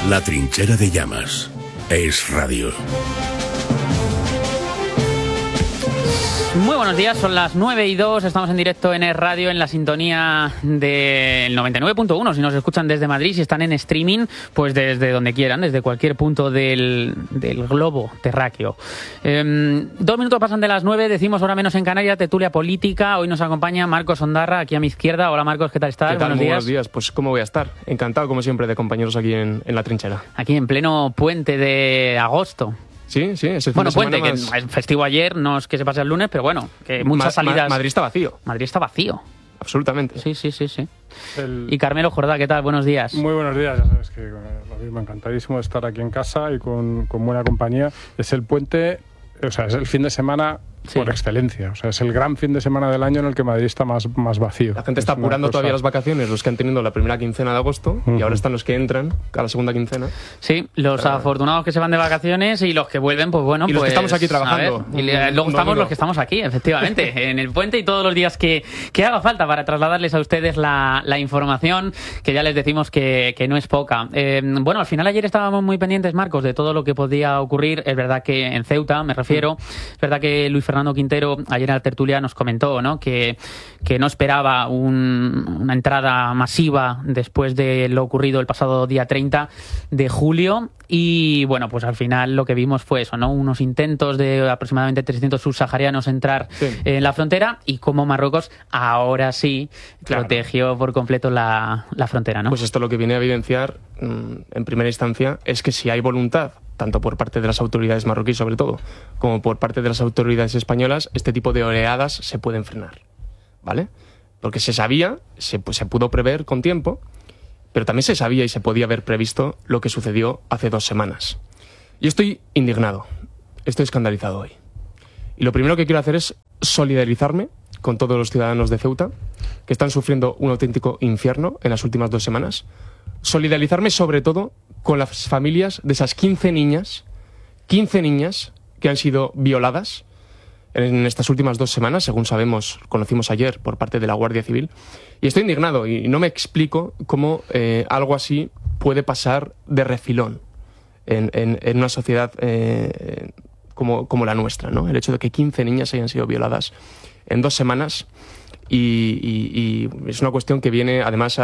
La trinchera de llamas. Es radio. Muy buenos días, son las 9:02, estamos en directo en Es Radio, en la sintonía del 99.1, si nos escuchan desde Madrid, si están en streaming, pues desde donde quieran, desde cualquier punto del globo terráqueo. 2 minutos pasan de las 9, decimos hora menos en Canarias, tertulia política. Hoy nos acompaña Marcos Ondarra, aquí a mi izquierda. Hola Marcos, ¿qué tal estás? ¿Qué tal? Buenos días. Buenos días, pues ¿cómo voy a estar? Encantado, como siempre, de compañeros aquí en la trinchera. Aquí en pleno puente de agosto. Sí, es el fin Bueno, de semana puente, más... que el festivo ayer, no es que se pase el lunes, pero bueno, que muchas salidas... Madrid está vacío. Madrid está vacío. Absolutamente. Sí. Y Carmelo Jordá, ¿qué tal? Buenos días. Muy buenos días, ya sabes que lo mismo, encantadísimo de estar aquí en casa y con buena compañía. Es el puente, o sea, es el fin de semana por excelencia. O sea, es el gran fin de semana del año en el que Madrid está más vacío. La gente está apurando todavía las vacaciones, los que han tenido la primera quincena de agosto, y ahora están los que entran a la segunda quincena. Sí, los afortunados que se van de vacaciones y los que vuelven, pues bueno, y los que estamos aquí trabajando. Y luego estamos los que estamos aquí, efectivamente, en el puente y todos los días que haga falta para trasladarles a ustedes la información, que ya les decimos que no es poca. Bueno, al final ayer estábamos muy pendientes, Marcos, de todo lo que podía ocurrir. Es verdad que en Ceuta, me refiero, es verdad que Luis Fernando Quintero ayer en la tertulia nos comentó, ¿no?, que no esperaba una entrada masiva después de lo ocurrido el pasado día 30 de julio. Y bueno, pues al final lo que vimos fue eso, ¿no?, unos intentos de aproximadamente 300 subsaharianos entrar en la frontera, y cómo Marruecos ahora sí protegió por completo la frontera, ¿no? Pues esto lo que viene a evidenciar en primera instancia es que si hay voluntad, tanto por parte de las autoridades marroquíes sobre todo, como por parte de las autoridades españolas, este tipo de oleadas se pueden frenar, ¿vale? Porque se sabía, se pudo prever con tiempo, pero también se sabía y se podía haber previsto lo que sucedió hace 2 semanas. Yo estoy indignado, estoy escandalizado hoy. Y lo primero que quiero hacer es solidarizarme con todos los ciudadanos de Ceuta, que están sufriendo un auténtico infierno en las últimas 2 semanas. Solidarizarme sobre todo con las familias de esas 15 niñas que han sido violadas en estas últimas 2 semanas, según sabemos, conocimos ayer por parte de la Guardia Civil. Y estoy indignado y no me explico cómo algo así puede pasar de refilón en una sociedad como la nuestra, ¿no? El hecho de que 15 niñas hayan sido violadas en 2 semanas. Y es una cuestión que viene además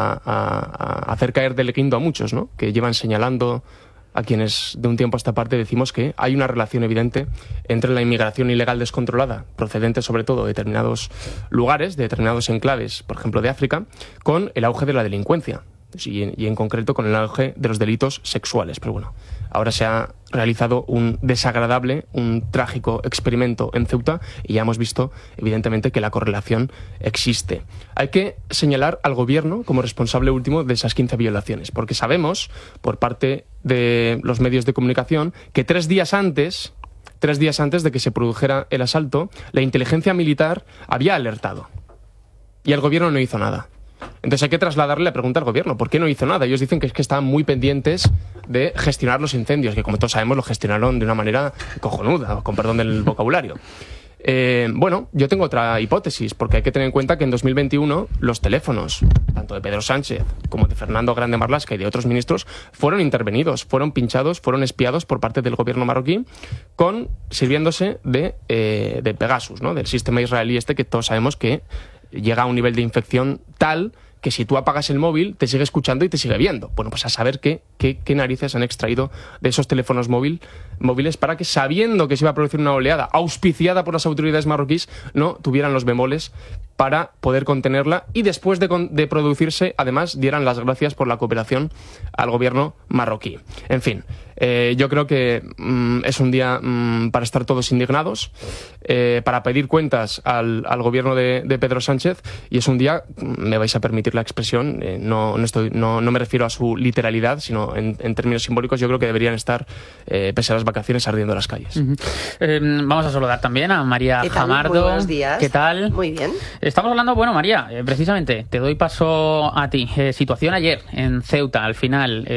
a hacer caer del guindo a muchos, ¿no?, que llevan señalando a quienes de un tiempo a esta parte decimos que hay una relación evidente entre la inmigración ilegal descontrolada, procedente sobre todo de determinados lugares, de determinados enclaves, por ejemplo de África, con el auge de la delincuencia y en concreto con el auge de los delitos sexuales. Pero bueno, ahora se ha realizado un desagradable, un trágico experimento en Ceuta y ya hemos visto, evidentemente, que la correlación existe. Hay que señalar al gobierno como responsable último de esas 15 violaciones, porque sabemos, por parte de los medios de comunicación, que 3 días antes de que se produjera el asalto, la inteligencia militar había alertado y el gobierno no hizo nada. Entonces hay que trasladarle la pregunta al gobierno. ¿Por qué no hizo nada? Ellos dicen que es que estaban muy pendientes de gestionar los incendios, que como todos sabemos lo gestionaron de una manera cojonuda, con perdón del vocabulario. Bueno, yo tengo otra hipótesis, porque hay que tener en cuenta que en 2021 los teléfonos, tanto de Pedro Sánchez como de Fernando Grande Marlaska y de otros ministros, fueron intervenidos, fueron pinchados, fueron espiados por parte del gobierno marroquí, sirviéndose de Pegasus, ¿no?, del sistema israelí que todos sabemos que llega a un nivel de infección tal que si tú apagas el móvil te sigue escuchando y te sigue viendo. Bueno, pues a saber qué narices han extraído de esos teléfonos móviles para que, sabiendo que se iba a producir una oleada auspiciada por las autoridades marroquíes, no tuvieran los bemoles para poder contenerla y después de producirse, además, dieran las gracias por la cooperación al gobierno marroquí. En fin, yo creo que es un día para estar todos indignados, para pedir cuentas al gobierno de Pedro Sánchez, y es un día, me vais a permitir la expresión, no me refiero a su literalidad, sino en términos simbólicos. Yo creo que deberían estar, pese a las vacaciones, ardiendo las calles. Vamos a saludar también a María Jamardo. Muy buenos días. ¿Qué tal? Muy bien. Estamos hablando, bueno, María, precisamente, te doy paso a ti. Situación ayer en Ceuta, al final,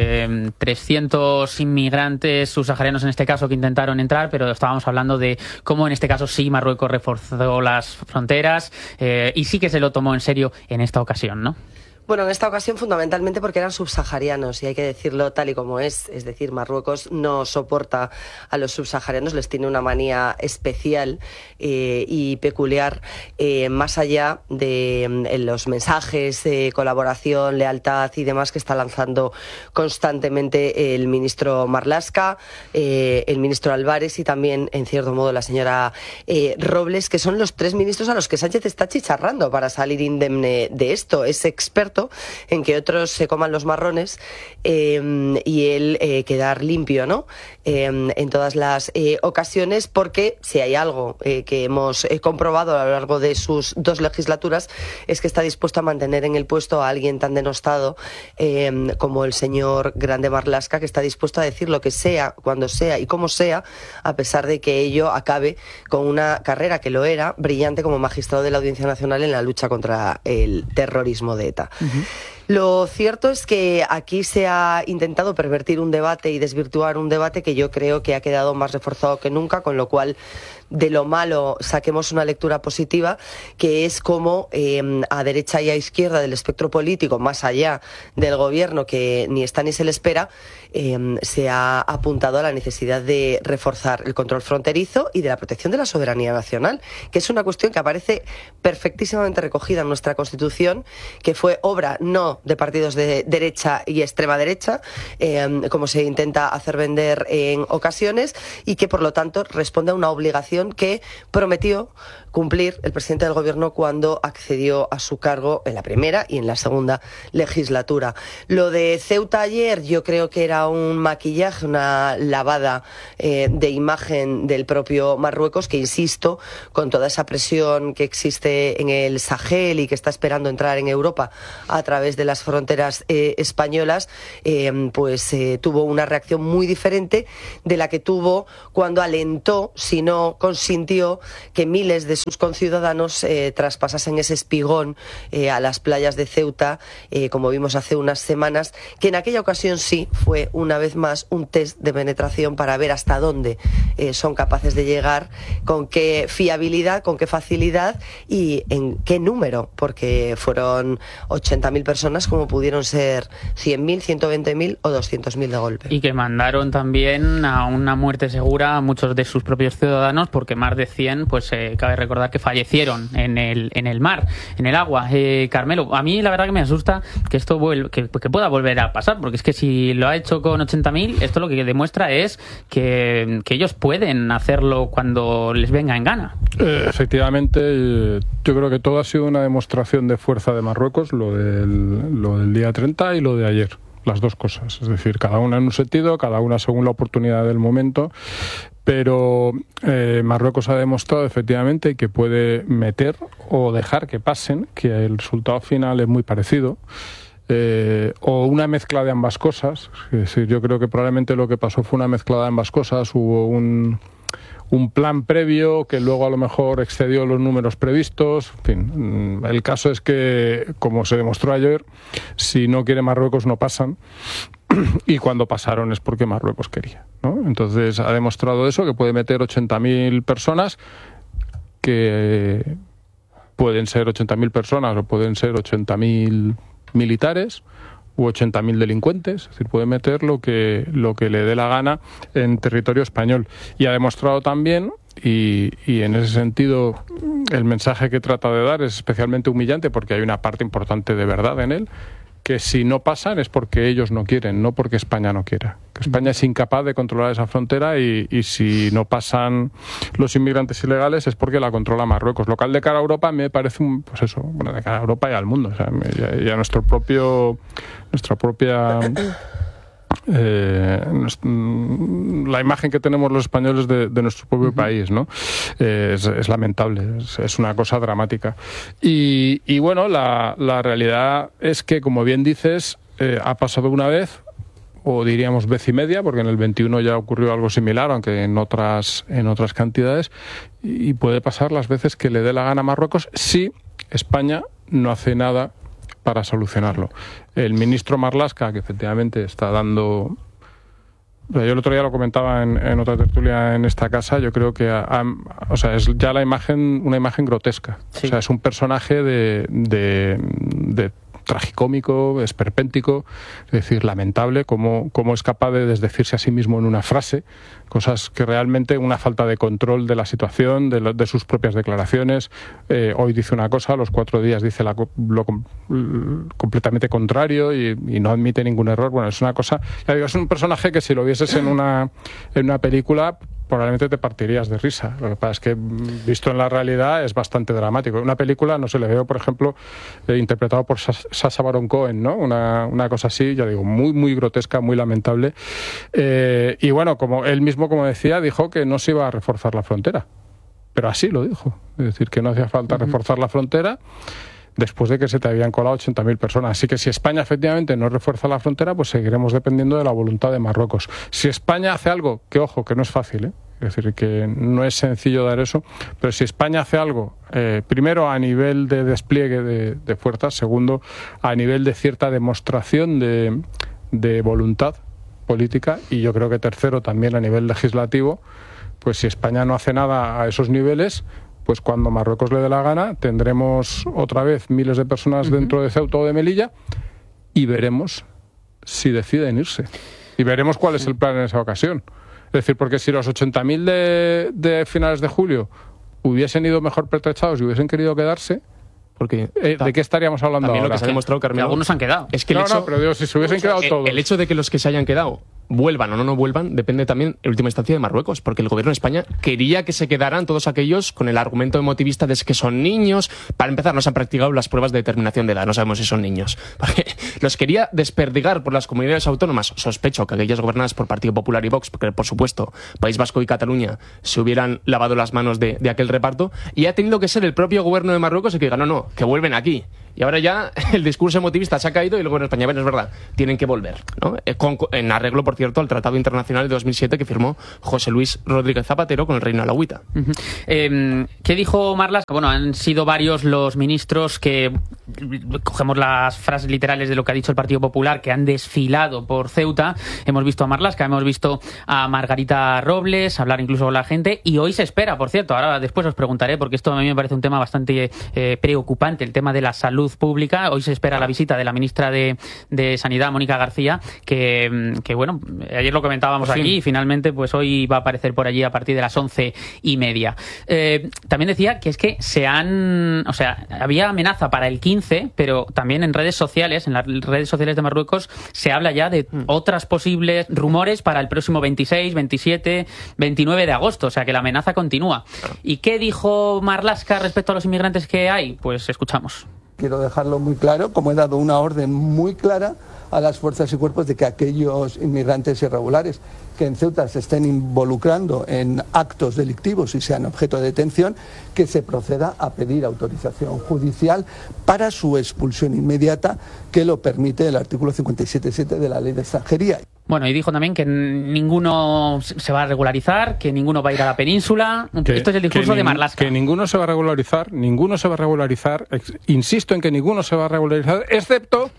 300 inmigrantes subsaharianos en este caso que intentaron entrar, pero estábamos hablando de cómo en este caso sí Marruecos reforzó las fronteras y sí que se lo tomó en serio en esta ocasión, ¿no? Bueno, en esta ocasión fundamentalmente porque eran subsaharianos, y hay que decirlo tal y como es decir, Marruecos no soporta a los subsaharianos, les tiene una manía especial y peculiar, más allá de los mensajes de colaboración, lealtad y demás que está lanzando constantemente el ministro Marlaska, el ministro Álvarez y también, en cierto modo, la señora Robles, que son los tres ministros a los que Sánchez está chicharrando para salir indemne de esto. Es experto en que otros se coman los marrones y él quedar limpio, ¿no? En todas las ocasiones, porque si hay algo que hemos comprobado a lo largo de sus 2 legislaturas es que está dispuesto a mantener en el puesto a alguien tan denostado como el señor Grande Marlaska, que está dispuesto a decir lo que sea, cuando sea y como sea, a pesar de que ello acabe con una carrera que lo era brillante como magistrado de la Audiencia Nacional en la lucha contra el terrorismo de ETA. Lo cierto es que aquí se ha intentado pervertir un debate y desvirtuar un debate que yo creo que ha quedado más reforzado que nunca, con lo cual de lo malo saquemos una lectura positiva, que es como a derecha y a izquierda del espectro político, más allá del gobierno que ni está ni se le espera, se ha apuntado a la necesidad de reforzar el control fronterizo y de la protección de la soberanía nacional, que es una cuestión que aparece perfectísimamente recogida en nuestra Constitución, que fue obra no de partidos de derecha y extrema derecha, como se intenta hacer vender en ocasiones, y que por lo tanto responde a una obligación que prometió cumplir el presidente del gobierno cuando accedió a su cargo en la primera y en la segunda legislatura. Lo de Ceuta ayer yo creo que era un maquillaje, una lavada de imagen del propio Marruecos, que insisto, con toda esa presión que existe en el Sahel y que está esperando entrar en Europa a través de las fronteras españolas, tuvo una reacción muy diferente de la que tuvo cuando alentó, si no consintió, que miles de sus conciudadanos traspasasen ese espigón a las playas de Ceuta, como vimos hace unas semanas, que en aquella ocasión sí fue una vez más un test de penetración para ver hasta dónde son capaces de llegar, con qué fiabilidad, con qué facilidad y en qué número, porque fueron 80.000 personas como pudieron ser 100.000, 120.000 o 200.000 de golpe. Y que mandaron también a una muerte segura a muchos de sus propios ciudadanos, porque más de 100, pues cabe recordar que fallecieron en el mar, en el agua. Carmelo, a mí la verdad que me asusta que esto que pueda volver a pasar, porque es que si lo ha hecho con 80.000, esto lo que demuestra es que ellos pueden hacerlo cuando les venga en gana. Efectivamente, yo creo que todo ha sido una demostración de fuerza de Marruecos, lo del día 30 y lo de ayer. Las dos cosas, es decir, cada una en un sentido, cada una según la oportunidad del momento, pero Marruecos ha demostrado efectivamente que puede meter o dejar que pasen, que el resultado final es muy parecido, o una mezcla de ambas cosas. Es decir, yo creo que probablemente lo que pasó fue una mezcla de ambas cosas. Hubo un plan previo que luego a lo mejor excedió los números previstos. En fin, el caso es que, como se demostró ayer, si no quiere Marruecos no pasan, y cuando pasaron es porque Marruecos quería, ¿no? Entonces ha demostrado eso, que puede meter 80.000 personas, que pueden ser 80.000 personas o pueden ser 80.000 militares u 80.000 delincuentes, es decir, puede meter lo que le dé la gana en territorio español. Y ha demostrado también, y en ese sentido el mensaje que trata de dar es especialmente humillante, porque hay una parte importante de verdad en él, que si no pasan es porque ellos no quieren, no porque España no quiera. Que España es incapaz de controlar esa frontera y si no pasan los inmigrantes ilegales es porque la controla Marruecos. Lo cual de cara a Europa me parece de cara a Europa y al mundo. O sea, y a nuestra propia la imagen que tenemos los españoles de nuestro propio país, ¿no? Es lamentable, es una cosa dramática. Y bueno, la realidad es que, como bien dices, ha pasado una vez, o diríamos vez y media, porque en el 21 ya ocurrió algo similar, aunque en otras cantidades, y puede pasar las veces que le dé la gana a Marruecos si España no hace nada para solucionarlo. El ministro Marlaska, que efectivamente está dando... Yo el otro día lo comentaba en otra tertulia en esta casa, yo creo que es ya una imagen grotesca. Sí. O sea, es un personaje de tragicómico, esperpéntico, es decir, lamentable, cómo es capaz de desdecirse a sí mismo en una frase, cosas que realmente una falta de control de la situación, de sus propias declaraciones. Hoy dice una cosa, a los 4 días dice lo completamente contrario y no admite ningún error. Bueno, es una cosa, ya digo, es un personaje que si lo vieses en una película probablemente te partirías de risa. Lo que pasa es que visto en la realidad es bastante dramático. En una película, no sé, le veo, por ejemplo, interpretado por Sacha Baron Cohen, ¿no? Una cosa así, ya digo, muy, muy grotesca, muy lamentable. Y bueno, como él mismo, como decía, dijo que no se iba a reforzar la frontera. Pero así lo dijo. Es decir, que no hacía falta reforzar la frontera después de que se te habían colado 80.000 personas. Así que si España efectivamente no refuerza la frontera, pues seguiremos dependiendo de la voluntad de Marruecos. Si España hace algo, que ojo, que no es fácil, es decir, que no es sencillo dar eso, pero si España hace algo, primero a nivel de despliegue de fuerzas, segundo a nivel de cierta demostración de voluntad política, y yo creo que tercero también a nivel legislativo, pues si España no hace nada a esos niveles, pues cuando Marruecos le dé la gana tendremos otra vez miles de personas dentro de Ceuta o de Melilla y veremos si deciden irse. Y veremos cuál es el plan en esa ocasión. Es decir, porque si los 80.000 de finales de julio hubiesen ido mejor pertrechados y hubiesen querido quedarse, porque ¿de qué estaríamos hablando también ahora? Lo que se ha demostrado, Carmelo, que algunos han quedado. Es que pero digo, si se hubiesen quedado todos. El hecho de que los que se hayan quedado vuelvan o no vuelvan depende también, en última instancia, de Marruecos, porque el gobierno de España quería que se quedaran todos aquellos con el argumento emotivista de que son niños. Para empezar, no se han practicado las pruebas de determinación de edad, no sabemos si son niños. Porque los quería desperdigar por las comunidades autónomas. Sospecho que aquellas gobernadas por Partido Popular y Vox, porque por supuesto País Vasco y Cataluña se hubieran lavado las manos de aquel reparto, y ha tenido que ser el propio gobierno de Marruecos el que diga, no, que vuelven aquí. Y ahora ya el discurso emotivista se ha caído y el gobierno de España, bueno, es verdad, tienen que volver, ¿no? En arreglo, por cierto, al Tratado Internacional de 2007 que firmó José Luis Rodríguez Zapatero con el Reino Alauita. ¿Qué dijo Marlaska? Bueno, han sido varios los ministros que, cogemos las frases literales de lo que ha dicho el Partido Popular, que han desfilado por Ceuta. Hemos visto a Marlaska, hemos visto a Margarita Robles, hablar incluso con la gente, y hoy se espera, por cierto, ahora después os preguntaré, porque esto a mí me parece un tema bastante preocupante, el tema de la salud pública. Hoy se espera la visita de la ministra de Sanidad, Mónica García, que bueno, ayer lo comentábamos aquí y finalmente pues hoy va a aparecer por allí a partir de las 11:30. También decía que es que había amenaza para el 15, pero también en redes sociales, en las redes sociales de Marruecos, se habla ya de otras posibles rumores para el próximo 26, 27, 29 de agosto, o sea que la amenaza continúa. ¿Y qué dijo Marlaska respecto a los inmigrantes que hay? Pues escuchamos. Quiero dejarlo muy claro, como he dado una orden muy clara a las fuerzas y cuerpos de que aquellos inmigrantes irregulares que en Ceuta se estén involucrando en actos delictivos y sean objeto de detención, que se proceda a pedir autorización judicial para su expulsión inmediata, que lo permite el artículo 57.7 de la Ley de Extranjería. Bueno, y dijo también que ninguno se va a regularizar, que ninguno va a ir a la península. Esto es el discurso de Marlaska. Que ninguno se va a regularizar, insisto en que ninguno se va a regularizar, excepto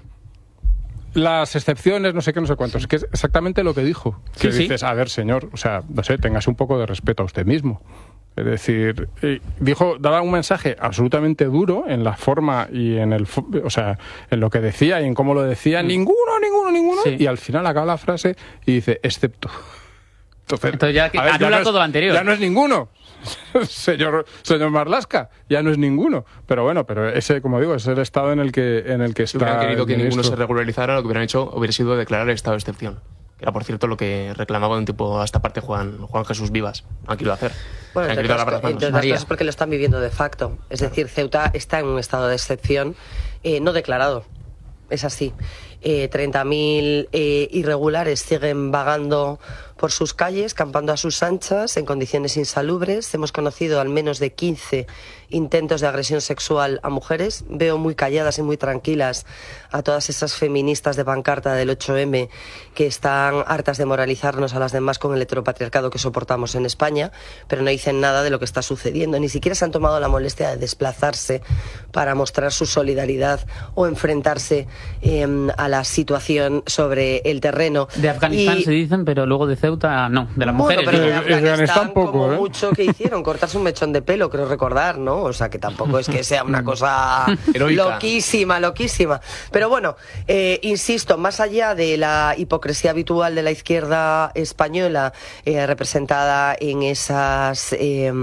las excepciones, no sé qué, no sé cuántos. Que es exactamente lo que dijo. Que dices, a ver, señor, o sea, no sé, téngase un poco de respeto a usted mismo. Es decir, daba un mensaje absolutamente duro en la forma y en en lo que decía y en cómo lo decía. Ninguno. Sí. Y al final acaba la frase y dice, excepto. Entonces ya anula todo lo anterior. Ya no es ninguno. señor Marlaska, ya no es ninguno. Pero bueno, ese, como digo, es el estado en el que está. Si hubieran querido que ninguno se regularizara, lo que hubieran hecho hubiera sido declarar el estado de excepción. Era, por cierto, lo que reclamaba un tipo a esta parte Juan Jesús Vivas. No han querido hacer. Bueno, entre otras cosas porque lo están viviendo de facto. Es decir, Ceuta está en un estado de excepción no declarado. Es así. 30.000 irregulares siguen vagando por sus calles, campando a sus anchas, en condiciones insalubres. Hemos conocido al menos de 15 intentos de agresión sexual a mujeres. Veo muy calladas y muy tranquilas a todas esas feministas de pancarta del 8M que están hartas de moralizarnos a las demás con el heteropatriarcado que soportamos en España, pero no dicen nada de lo que está sucediendo. Ni siquiera se han tomado la molestia de desplazarse para mostrar su solidaridad o enfrentarse a la situación sobre el terreno. De Afganistán se dicen, pero luego de Ceuta Ceuta no, de las mujeres. Pero de Afganistán Afganistán poco, como ¿eh? mucho que hicieron, cortarse un mechón de pelo, creo recordar, ¿no? O sea, que tampoco es que sea una cosa loquísima. Pero bueno, insisto, más allá de la hipocresía habitual de la izquierda española, representada en esas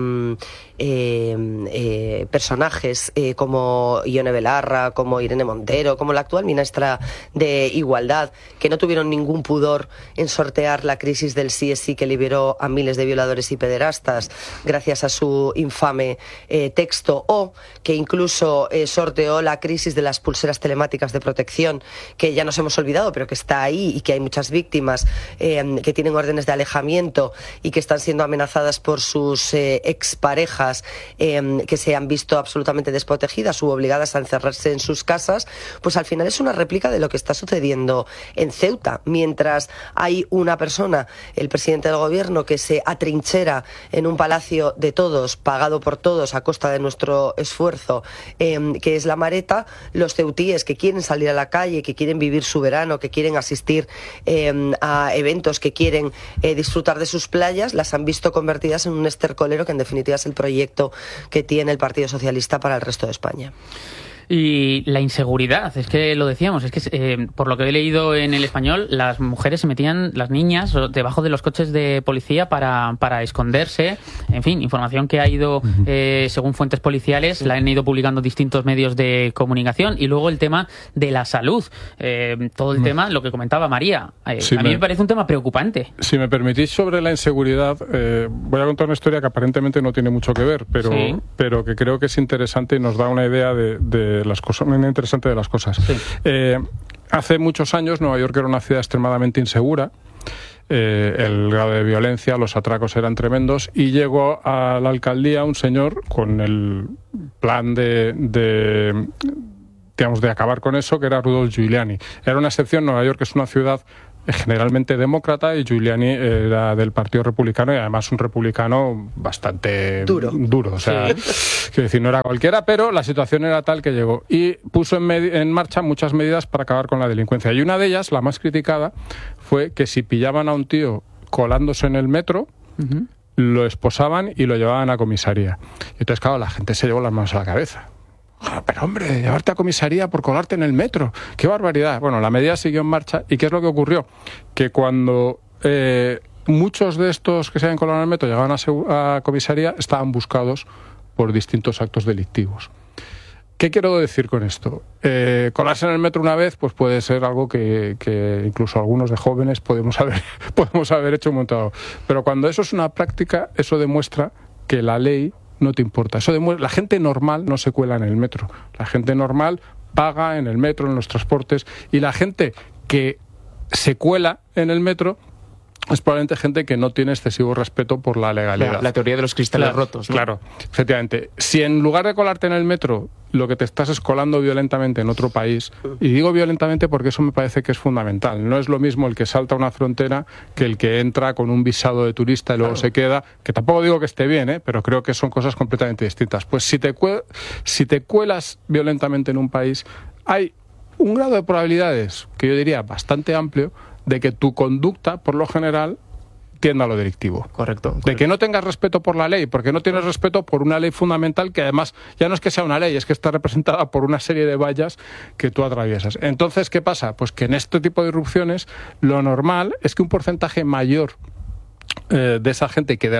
personajes como Ione Belarra, como Irene Montero, como la actual ministra de Igualdad, que no tuvieron ningún pudor en sortear la crisis del sí es sí que liberó a miles de violadores y pederastas gracias a su infame texto, o que incluso sorteó la crisis de las pulseras telemáticas de protección, que ya nos hemos olvidado, pero que está ahí y que hay muchas víctimas que tienen órdenes de alejamiento y que están siendo amenazadas por sus exparejas, que se han visto absolutamente desprotegidas u obligadas a encerrarse en sus casas. Pues al final es una réplica de lo que está sucediendo en Ceuta. Mientras hay una persona, el presidente del gobierno, que se atrinchera en un palacio de todos, pagado por todos a costa de nuestro esfuerzo, que es la Mareta, los ceutíes que quieren salir a la calle, que quieren vivir su verano, que quieren asistir a eventos, que quieren disfrutar de sus playas, las han visto convertidas en un estercolero que en definitiva es el proyecto que tiene el Partido Socialista para el resto de España. Y la inseguridad, es que lo decíamos, es que por lo que he leído en El Español, las mujeres se metían, las niñas, debajo de los coches de policía para esconderse. En fin, información que ha ido, según fuentes policiales, la han ido publicando distintos medios de comunicación. Y luego el tema de la salud, todo el tema, lo que comentaba María, a mí me parece un tema preocupante. Si me permitís, sobre la inseguridad, voy a contar una historia que aparentemente no tiene mucho que ver, pero que creo que es interesante y nos da una idea de las cosas, muy interesante de las cosas. Sí. Hace muchos años Nueva York era una ciudad extremadamente insegura. El grado de violencia, los atracos eran tremendos, y llegó a la alcaldía un señor con el plan de acabar con eso, que era Rudolph Giuliani. Era una excepción. Nueva York es una ciudad generalmente demócrata y Giuliani era del Partido Republicano, y además un republicano bastante duro, o sea, quiero decir, no era cualquiera, pero la situación era tal que llegó y puso en marcha muchas medidas para acabar con la delincuencia, y una de ellas, la más criticada, fue que si pillaban a un tío colándose en el metro, lo esposaban y lo llevaban a comisaría. Y entonces, claro, la gente se llevó las manos a la cabeza. Pero hombre, llevarte a comisaría por colarte en el metro, qué barbaridad. Bueno, la medida siguió en marcha. ¿Y qué es lo que ocurrió? Que cuando muchos de estos que se habían colado en el metro llegaban a comisaría, estaban buscados por distintos actos delictivos. ¿Qué quiero decir con esto? Colarse en el metro una vez, pues puede ser algo que incluso algunos de jóvenes podemos haber hecho un montón. Pero cuando eso es una práctica, eso demuestra que la ley no te importa. Eso demuestra, la gente normal no se cuela en el metro. La gente normal paga en el metro, en los transportes, y la gente que se cuela en el metro es probablemente gente que no tiene excesivo respeto por la legalidad. La teoría de los cristales rotos, ¿no? Claro, efectivamente. Si en lugar de colarte en el metro, lo que te estás es colando violentamente en otro país, y digo violentamente porque eso me parece que es fundamental. No es lo mismo el que salta una frontera que el que entra con un visado de turista y luego se queda, que tampoco digo que esté bien, pero creo que son cosas completamente distintas. Pues si te cuelas violentamente en un país, hay un grado de probabilidades, que yo diría bastante amplio, de que tu conducta, por lo general, tienda a lo delictivo. Correcto. De que no tengas respeto por la ley, porque no tienes respeto por una ley fundamental que además ya no es que sea una ley, es que está representada por una serie de vallas que tú atraviesas. Entonces, ¿qué pasa? Pues que en este tipo de irrupciones lo normal es que un porcentaje mayor de esa gente que de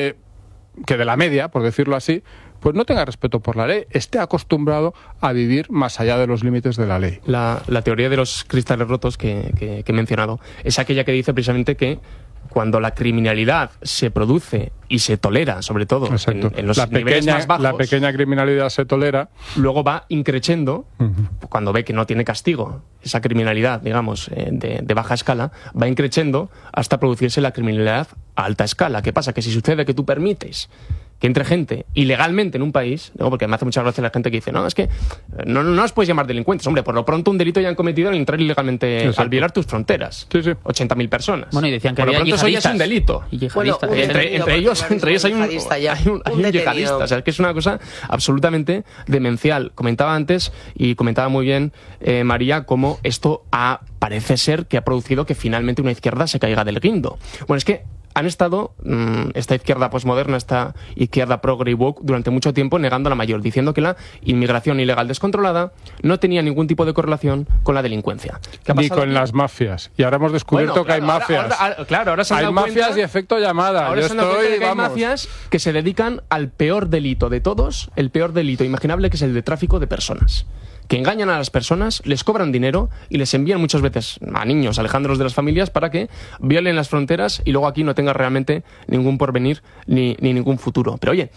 la media, por decirlo así, pues no tenga respeto por la ley, esté acostumbrado a vivir más allá de los límites de la ley. La teoría de los cristales rotos que he mencionado es aquella que dice precisamente que cuando la criminalidad se produce y se tolera, sobre todo en los niveles más bajos, la pequeña criminalidad se tolera, luego va increciendo, cuando ve que no tiene castigo, esa criminalidad, digamos, de baja escala, va increciendo hasta producirse la criminalidad a alta escala. ¿Qué pasa? Que si sucede que tú permites que entre gente ilegalmente en un país, ¿no? Porque me hace mucha gracia la gente que dice, no, es que no os puedes llamar delincuentes. Hombre, por lo pronto un delito ya han cometido al entrar ilegalmente, al violar tus fronteras. Sí. 80.000 personas. Bueno, y decían que por lo había pronto eso ya es un delito. Yihadistas. Bueno, entre ellos hay un yihadista. O sea, es que es una cosa absolutamente demencial. Comentaba antes, y comentaba muy bien María, cómo esto parece ser que ha producido que finalmente una izquierda se caiga del guindo. Bueno, es que han estado, esta izquierda posmoderna, esta izquierda progre y woke, durante mucho tiempo negando la mayor, diciendo que la inmigración ilegal descontrolada no tenía ningún tipo de correlación con la delincuencia. Ni con las mafias. Y ahora hemos descubierto que hay mafias. Ahora se han dado mafias cuenta, y efecto llamada. Ahora se han dado cuenta de que hay mafias que se dedican al peor delito de todos, el peor delito imaginable, que es el de tráfico de personas. Que engañan a las personas, les cobran dinero y les envían muchas veces a niños, alejándolos de las familias, para que violen las fronteras y luego aquí no tengan realmente ningún porvenir ni ningún futuro. Pero oye,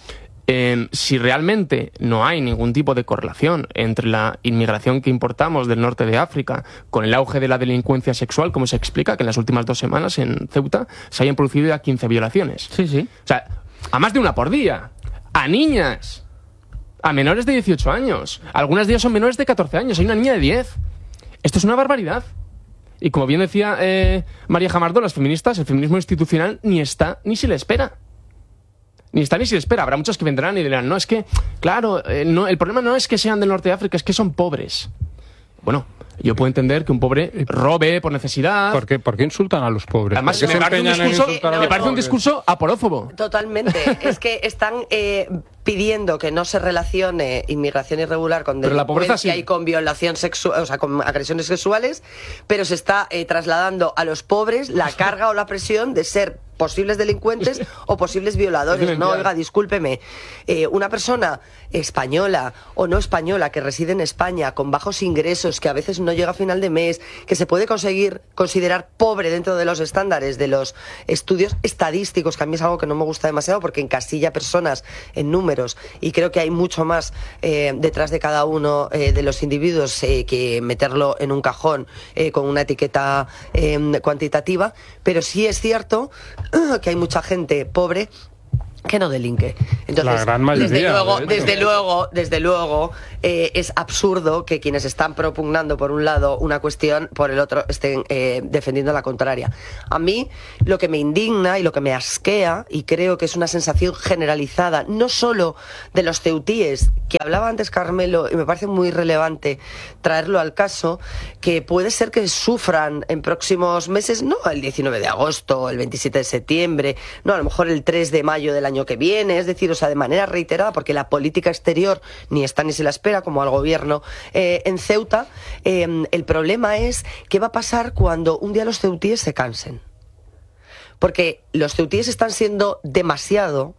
si realmente no hay ningún tipo de correlación entre la inmigración que importamos del norte de África con el auge de la delincuencia sexual, como se explica que en las últimas 2 semanas en Ceuta se hayan producido ya 15 violaciones. Sí. O sea, a más de una por día, a niñas, a menores de 18 años. Algunas de ellas son menores de 14 años. Hay una niña de 10. Esto es una barbaridad. Y como bien decía María Jamardo, las feministas, el feminismo institucional ni está ni se le espera. Ni está ni se le espera. Habrá muchos que vendrán y dirán, no, es que, claro, el problema no es que sean del norte de África, es que son pobres. Bueno, yo puedo entender que un pobre robe por necesidad. ¿Por qué insultan a los pobres? Además, me parece un discurso aporófobo. Totalmente. Es que están pidiendo que no se relacione inmigración irregular con delincuencia y con violación sexual, o sea, con agresiones sexuales, pero se está trasladando a los pobres la carga o la presión de ser posibles delincuentes o posibles violadores. No, oiga, discúlpeme, una persona española o no española que reside en España con bajos ingresos, que a veces no llega a final de mes, que se puede considerar pobre dentro de los estándares de los estudios estadísticos, que a mí es algo que no me gusta demasiado porque encasilla personas en números, y creo que hay mucho más detrás de cada uno de los individuos que meterlo en un cajón con una etiqueta cuantitativa, pero sí es cierto que hay mucha gente pobre que no delinque. Entonces, la gran mayoría, desde luego, es absurdo que quienes están propugnando por un lado una cuestión, por el otro estén defendiendo la contraria. A mí lo que me indigna y lo que me asquea, y creo que es una sensación generalizada, no solo de los ceutíes, que hablaba antes Carmelo, y me parece muy relevante traerlo al caso, que puede ser que sufran en próximos meses, no el 19 de agosto, el 27 de septiembre, no, a lo mejor el 3 de mayo del año que viene, es decir, o sea, de manera reiterada, porque la política exterior ni está ni se la espera, como al gobierno en Ceuta. El problema es qué va a pasar cuando un día los ceutíes se cansen. Porque los ceutíes están siendo demasiado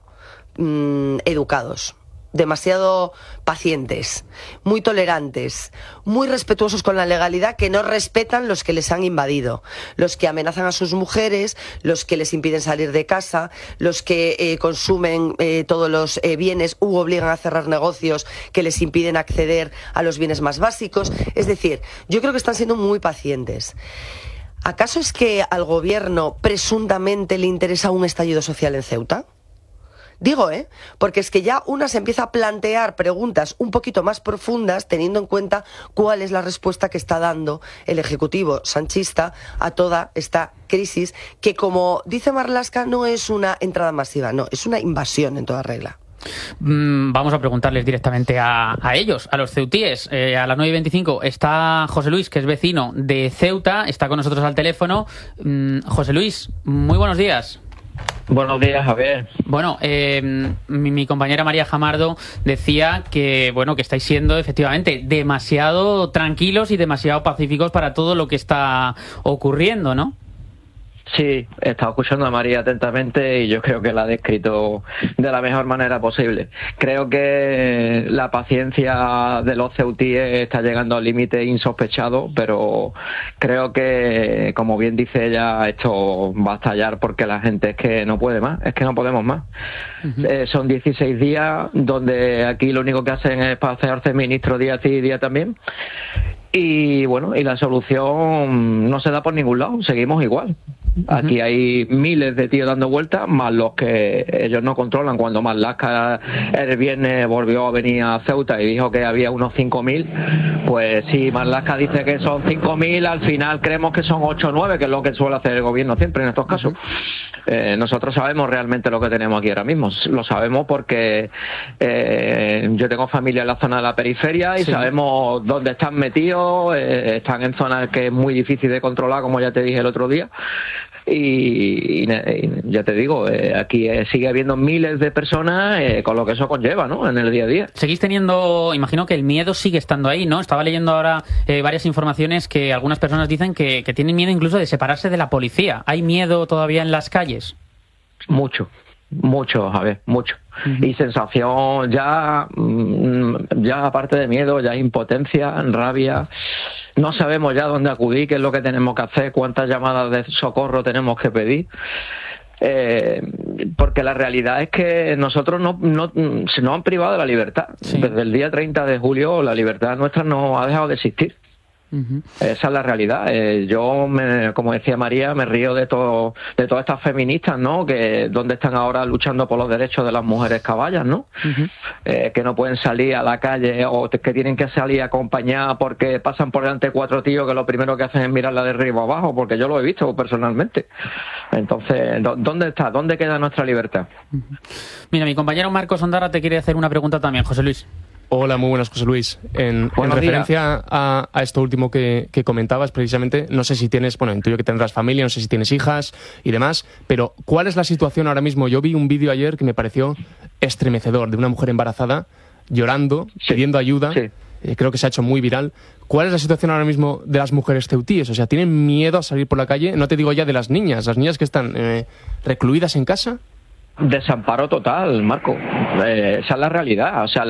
educados, demasiado pacientes, muy tolerantes, muy respetuosos con la legalidad, que no respetan los que les han invadido, los que amenazan a sus mujeres, los que les impiden salir de casa, los que consumen todos los bienes u obligan a cerrar negocios que les impiden acceder a los bienes más básicos. Es decir, yo creo que están siendo muy pacientes. ¿Acaso es que al gobierno presuntamente le interesa un estallido social en Ceuta? Digo, porque es que ya una se empieza a plantear preguntas un poquito más profundas, teniendo en cuenta cuál es la respuesta que está dando el Ejecutivo sanchista a toda esta crisis, que, como dice Marlaska, no es una entrada masiva, no, es una invasión en toda regla. Vamos a preguntarles directamente a ellos, a los ceutíes. A las 9:25 está José Luis, que es vecino de Ceuta, está con nosotros al teléfono. José Luis, muy buenos días. Buenos días, Javier. Bueno, mi compañera María Jamardo decía que, bueno, que estáis siendo efectivamente demasiado tranquilos y demasiado pacíficos para todo lo que está ocurriendo, ¿no? Sí, he estado escuchando a María atentamente y yo creo que la ha descrito de la mejor manera posible. Creo que la paciencia de los ceutíes está llegando al límite insospechado, pero creo que, como bien dice ella, esto va a estallar porque la gente es que no puede más, es que no podemos más. Son 16 días donde aquí lo único que hacen es pasearse ministro día sí y día también. Y bueno, y la solución no se da por ningún lado, seguimos igual. Aquí hay miles de tíos dando vueltas, más los que ellos no controlan. Cuando Marlaska el viernes volvió a venir a Ceuta y dijo que había unos 5.000, pues si Marlaska dice que son 5.000, al final creemos que son 8 o 9, que es lo que suele hacer el gobierno siempre en estos casos. Nosotros sabemos realmente lo que tenemos aquí ahora mismo. Lo sabemos porque yo tengo familia en la zona de la periferia y sabemos dónde están metidos. Están en zonas que es muy difícil de controlar, como ya te dije el otro día. Y ya te digo, aquí sigue habiendo miles de personas con lo que eso conlleva, ¿no?, en el día a día. Seguís teniendo, imagino que el miedo sigue estando ahí, ¿no? Estaba leyendo ahora varias informaciones que algunas personas dicen que tienen miedo incluso de separarse de la policía. ¿Hay miedo todavía en las calles? Mucho, Javier, mucho. Y sensación ya aparte de miedo, ya impotencia, rabia. No sabemos ya dónde acudir, qué es lo que tenemos que hacer, cuántas llamadas de socorro tenemos que pedir. Porque la realidad es que nosotros se nos han privado de la libertad. Desde el día 30 de julio la libertad nuestra no ha dejado de existir. Esa es la realidad. Yo, como decía María, me río de todas estas feministas, ¿no?, que donde están ahora luchando por los derechos de las mujeres caballas, ¿no? Que no pueden salir a la calle o que tienen que salir acompañadas porque pasan por delante 4 tíos que lo primero que hacen es mirarla de arriba abajo, porque yo lo he visto personalmente. Entonces, ¿dónde está? ¿Dónde queda nuestra libertad? Mira, mi compañero Marcos Ondarra te quiere hacer una pregunta también, José Luis. Hola, muy buenas, José Luis. En referencia a esto último que comentabas, precisamente, no sé si tienes, intuyo que tendrás familia, no sé si tienes hijas y demás, pero ¿cuál es la situación ahora mismo? Yo vi un vídeo ayer que me pareció estremecedor, de una mujer embarazada llorando, pidiendo ayuda. Creo que se ha hecho muy viral. ¿Cuál es la situación ahora mismo de las mujeres ceutíes? O sea, ¿tienen miedo a salir por la calle? No te digo ya de las niñas que están recluidas en casa. Desamparo total, Marco. Esa es la realidad. O sea,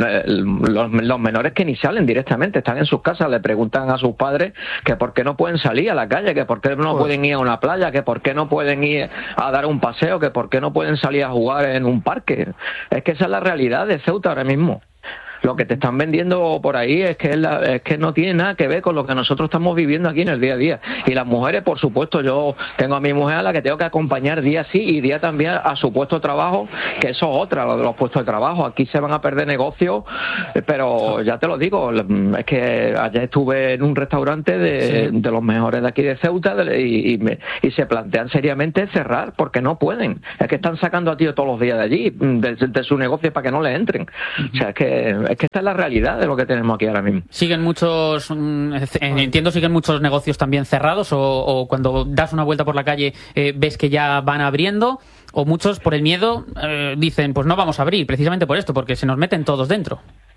los menores que ni salen directamente, están en sus casas, le preguntan a sus padres que por qué no pueden salir a la calle, que por qué no pueden ir a una playa, que por qué no pueden ir a dar un paseo, que por qué no pueden salir a jugar en un parque. Es que esa es la realidad de Ceuta ahora mismo. Lo que te están vendiendo por ahí es que no tiene nada que ver con lo que nosotros estamos viviendo aquí en el día a día. Y las mujeres, por supuesto, yo tengo a mi mujer a la que tengo que acompañar día sí y día también a su puesto de trabajo, que eso es otra, lo de los puestos de trabajo. Aquí se van a perder negocios, pero ya te lo digo, es que ayer estuve en un restaurante de los mejores de aquí de Ceuta y se plantean seriamente cerrar porque no pueden. Es que están sacando a tíos todos los días de allí, de su negocio para que no le entren. O sea, es que esta es la realidad de lo que tenemos aquí ahora mismo. Siguen muchos negocios también cerrados o cuando das una vuelta por la calle ves que ya van abriendo, o muchos por el miedo dicen pues no vamos a abrir precisamente por esto, porque se nos meten todos dentro.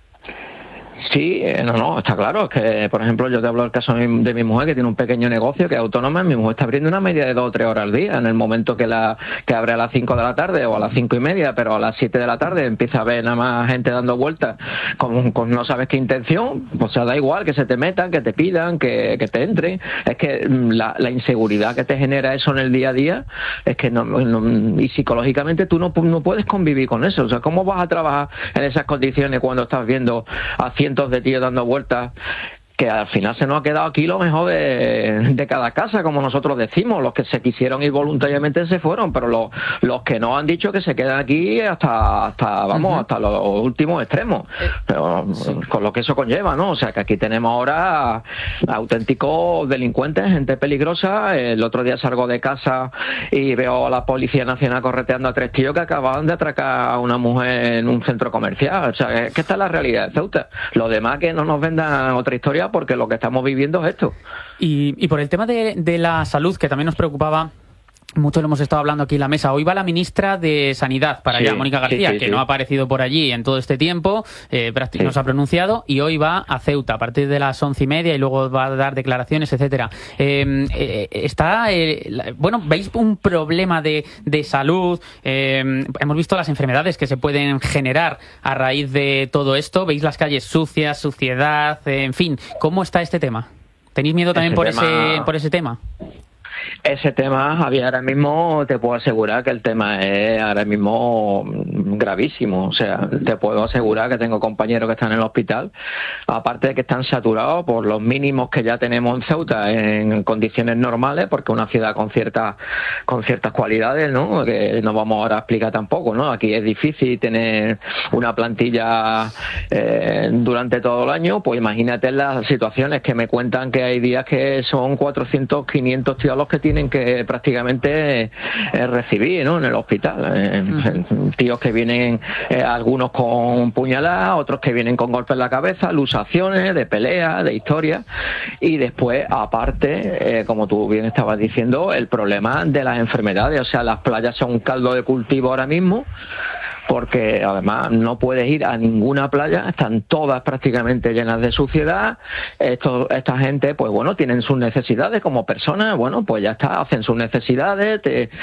Sí, no, está claro. Es que, por ejemplo, yo te hablo del caso de mi mujer, que tiene un pequeño negocio, que es autónoma. Mi mujer está abriendo una media de 2 o 3 horas al día. En el momento que abre a las 5 de la tarde o a las 5:30, pero a las 7 de la tarde empieza a ver nada más gente dando vueltas con no sabes qué intención, pues da igual que se te metan, que te pidan, que te entren. Es que la inseguridad que te genera eso en el día a día, es que y psicológicamente tú no puedes convivir con eso. O sea, ¿cómo vas a trabajar en esas condiciones cuando estás viendo a cientos de tíos dando vueltas? Que al final se nos ha quedado aquí lo mejor de cada casa, como nosotros decimos. Los que se quisieron ir voluntariamente se fueron, pero los que no han dicho que se quedan aquí hasta los últimos extremos. Pero con lo que eso conlleva, ¿no? O sea, que aquí tenemos ahora auténticos delincuentes, gente peligrosa. El otro día salgo de casa y veo a la Policía Nacional correteando a 3 tíos que acababan de atracar a una mujer en un centro comercial. O sea, es que esta es la realidad de Ceuta. Lo demás, que no nos vendan otra historia, porque lo que estamos viviendo es esto. Y por el tema de la salud, que también nos preocupaba mucho, lo hemos estado hablando aquí en la mesa. Hoy va la ministra de Sanidad para allá, Mónica García, que no ha aparecido por allí en todo este tiempo, prácticamente no se ha pronunciado, y hoy va a Ceuta a partir de las 11:30 y luego va a dar declaraciones, etcétera. ¿Veis un problema de salud? Hemos visto las enfermedades que se pueden generar a raíz de todo esto. ¿Veis las calles sucias, suciedad, en fin? ¿Cómo está este tema? ¿Tenéis miedo también por ese tema? Ese tema, Javier, ahora mismo te puedo asegurar que el tema es ahora mismo gravísimo. O sea, te puedo asegurar que tengo compañeros que están en el hospital, aparte de que están saturados por los mínimos que ya tenemos en Ceuta en condiciones normales, porque una ciudad con ciertas cualidades, ¿no? Que no vamos ahora a explicar tampoco, ¿no? Aquí es difícil tener una plantilla durante todo el año. Pues imagínate las situaciones que me cuentan, que hay días que son 400, 500 tíos los que tienen que prácticamente recibir, ¿no? En el hospital. Tíos que vienen, algunos con puñaladas, otros que vienen con golpes en la cabeza, luxaciones, de peleas, de historias. Y después, aparte, como tú bien estabas diciendo, el problema de las enfermedades. O sea, las playas son un caldo de cultivo ahora mismo, porque además no puedes ir a ninguna playa, están todas prácticamente llenas de suciedad. Esta gente, pues bueno, tienen sus necesidades como personas, bueno, pues ya está, hacen sus necesidades,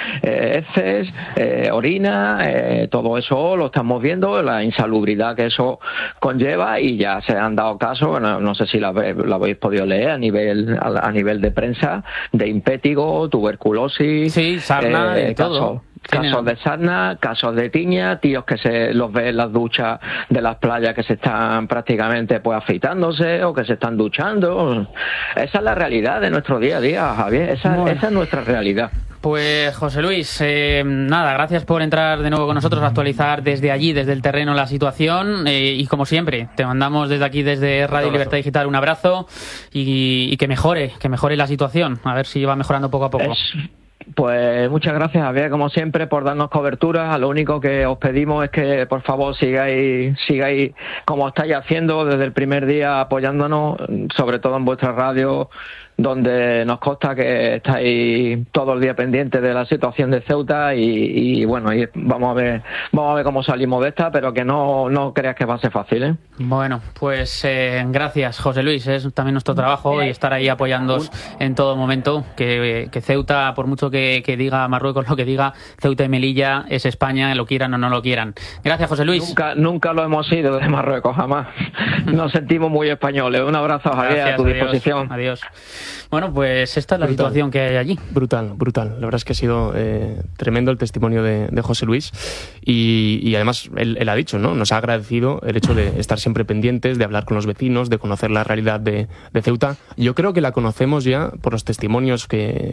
heces, orina, todo eso lo estamos viendo, la insalubridad que eso conlleva, y ya se han dado casos, bueno, no sé si la habéis podido leer a nivel de prensa, de impétigo, tuberculosis, sí, sarna, y todo. Casos de sarna, casos de tiña, tíos que se los ve en las duchas de las playas que se están prácticamente pues afeitándose o que se están duchando. Esa es la realidad de nuestro día a día, Javier. Esa es nuestra realidad. Pues José Luis, nada, gracias por entrar de nuevo con nosotros a actualizar desde allí, desde el terreno, la situación, y como siempre, te mandamos desde aquí, desde Radio Libertad Digital, un abrazo y que mejore la situación, a ver si va mejorando poco a poco. Pues muchas gracias, Javier, como siempre, por darnos cobertura. Lo único que os pedimos es que, por favor, sigáis como estáis haciendo desde el primer día, apoyándonos, sobre todo en vuestra radio, donde nos consta que estáis todo el día pendientes de la situación de Ceuta y bueno, y vamos a ver cómo salimos de esta, pero que no creas que va a ser fácil, ¿eh? Bueno, pues gracias, José Luis, es también nuestro trabajo y estar ahí apoyándoos en todo momento, que Ceuta, por mucho que diga Marruecos lo que diga, Ceuta y Melilla es España, lo quieran o no lo quieran. Gracias, José Luis. Nunca lo hemos sido de Marruecos, jamás. Nos sentimos muy españoles. Un abrazo, Javier, gracias, a tu disposición. Adiós. Bueno, pues esta es la situación que hay allí. Brutal. La verdad es que ha sido tremendo el testimonio de José Luis y además él ha dicho, ¿no? Nos ha agradecido el hecho de estar siempre pendientes, de hablar con los vecinos, de conocer la realidad de Ceuta. Yo creo que la conocemos ya por los testimonios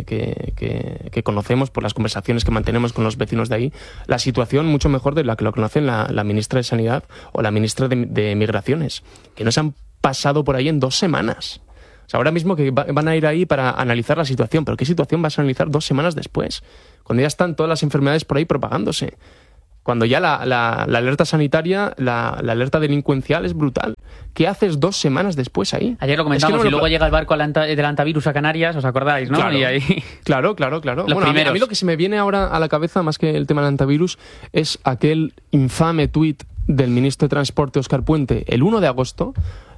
que conocemos, por las conversaciones que mantenemos con los vecinos de ahí. La situación mucho mejor de la que lo conocen la ministra de Sanidad o la ministra de Migraciones, que nos han pasado por ahí en 2 semanas. O sea, ahora mismo que van a ir ahí para analizar la situación, pero ¿qué situación vas a analizar 2 semanas después? Cuando ya están todas las enfermedades por ahí propagándose. Cuando ya la alerta sanitaria, la alerta delincuencial es brutal. ¿Qué haces 2 semanas después ahí? Ayer lo comentamos, y luego llega el barco del antivirus a Canarias, ¿os acordáis, no? Claro, y ahí... claro. Bueno, a mí lo que se me viene ahora a la cabeza, más que el tema del antivirus, es aquel infame tuit del ministro de Transporte, Óscar Puente, el 1 de agosto,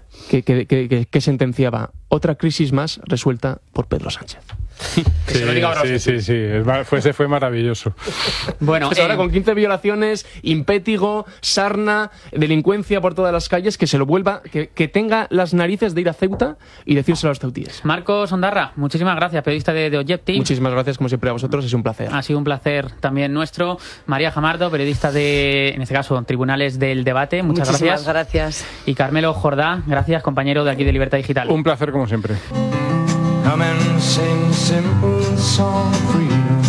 que sentenciaba: otra crisis más resuelta por Pedro Sánchez. Sí, fue maravilloso. Bueno, pues ahora con 15 violaciones, impétigo, sarna, delincuencia por todas las calles, que se lo vuelva, que tenga las narices de ir a Ceuta y decírselo a los ceutíes. Marcos Ondarra, muchísimas gracias, periodista de Objective. Muchísimas gracias, como siempre, a vosotros, es un placer. Ha sido un placer también nuestro. María Jamardo, periodista de, en este caso, Tribunales del Debate, muchísimas gracias. Y Carmelo Jordá, gracias, compañero de aquí de Libertad Digital. Un placer, como siempre. Come and sing simple song of freedom.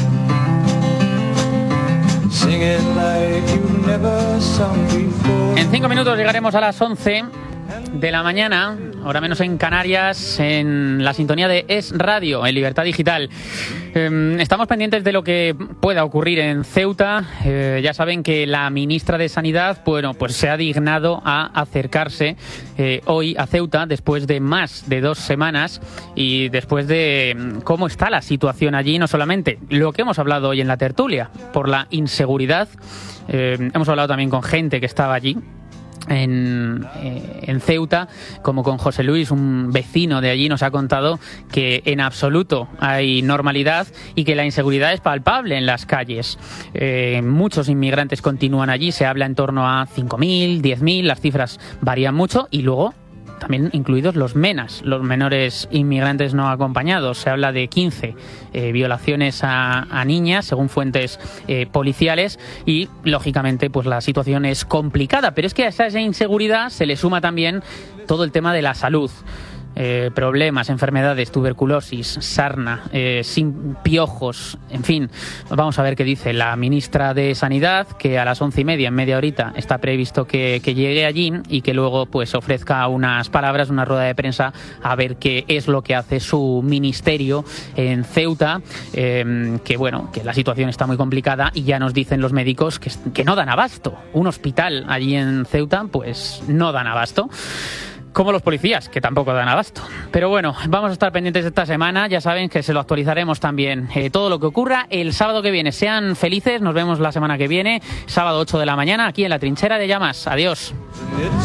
Sing it like you've never sung before. En 5 minutos llegaremos a las 11 de la mañana, hora menos en Canarias, en la sintonía de Es Radio, en Libertad Digital. Estamos pendientes de lo que pueda ocurrir en Ceuta. Ya saben que la ministra de Sanidad, bueno, pues se ha dignado a acercarse hoy a Ceuta después de más de 2 semanas y después de cómo está la situación allí, no solamente lo que hemos hablado hoy en la tertulia, por la inseguridad. Hemos hablado también con gente que estaba allí en Ceuta, como con José Luis, un vecino de allí, nos ha contado que en absoluto hay normalidad y que la inseguridad es palpable en las calles. Muchos inmigrantes continúan allí, se habla en torno a 5.000, 10.000, las cifras varían mucho, y luego también incluidos los MENAs, los menores inmigrantes no acompañados. Se habla de 15 violaciones a niñas, según fuentes policiales, y lógicamente pues la situación es complicada, pero es que a esa inseguridad se le suma también todo el tema de la salud. Problemas, enfermedades, tuberculosis, sarna, sin piojos, en fin. Vamos a ver qué dice la ministra de Sanidad, que a las 11:30, en media horita, está previsto que llegue allí y que luego pues ofrezca unas palabras, una rueda de prensa, a ver qué es lo que hace su ministerio en Ceuta, que bueno, que la situación está muy complicada y ya nos dicen los médicos que no dan abasto. Un hospital allí en Ceuta pues no dan abasto. Como los policías, que tampoco dan abasto. Pero bueno, vamos a estar pendientes de esta semana. Ya saben que se lo actualizaremos también todo lo que ocurra el sábado que viene. Sean felices, nos vemos la semana que viene, sábado 8 de la mañana, aquí en La Trinchera de Llamas. Adiós.